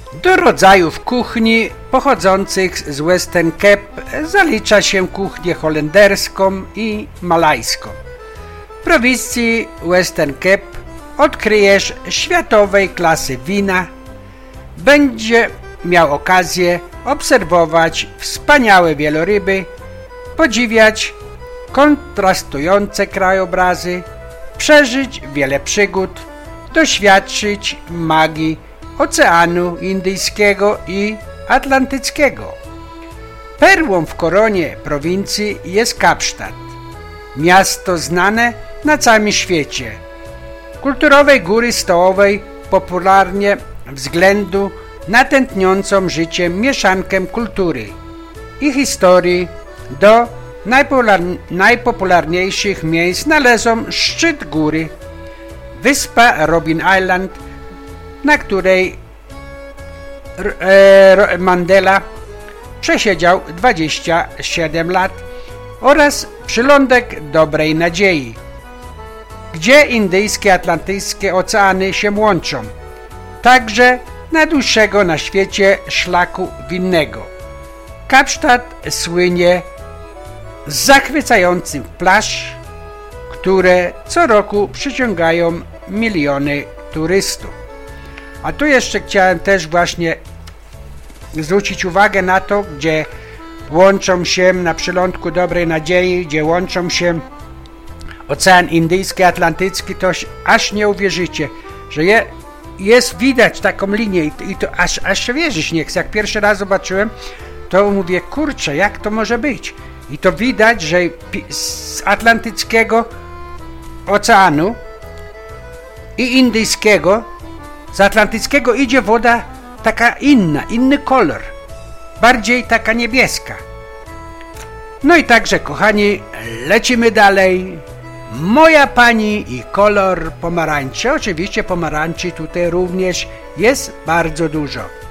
Do rodzajów kuchni pochodzących z Western Cape zalicza się kuchnię holenderską i malajską. W prowincji Western Cape odkryjesz światowej klasy wina, będzie miał okazję obserwować wspaniałe wieloryby, podziwiać kontrastujące krajobrazy, przeżyć wiele przygód, doświadczyć magii Oceanu Indyjskiego i Atlantyckiego. Perłą w koronie prowincji jest Kapsztad, miasto znane na całym świecie. Kulturowej góry stołowej popularnie względu na tętniącą życiem mieszankę kultury i historii. Do najpopularniejszych miejsc należą szczyt góry, wyspa Robben Island, na której Mandela przesiedział 27 lat, oraz przylądek Dobrej Nadziei, gdzie indyjskie i atlantyckie oceany się łączą, także najdłuższego na świecie szlaku winnego. Kapsztad słynie z zachwycających plaż, które co roku przyciągają miliony turystów. A tu jeszcze chciałem też właśnie zwrócić uwagę na to, gdzie łączą się na przylądku Dobrej Nadziei, gdzie łączą się Ocean Indyjski, Atlantycki, to aż nie uwierzycie, że jest widać taką linię i to aż się wierzyć nie chce. Jak pierwszy raz zobaczyłem, to mówię, kurczę, jak to może być? I to widać, że z Atlantyckiego Oceanu i Indyjskiego, z Atlantyckiego idzie woda taka inny kolor, bardziej taka niebieska. No i także, kochani, lecimy dalej. Moja pani i kolor pomarańczy. Oczywiście pomarańczy tutaj również jest bardzo dużo.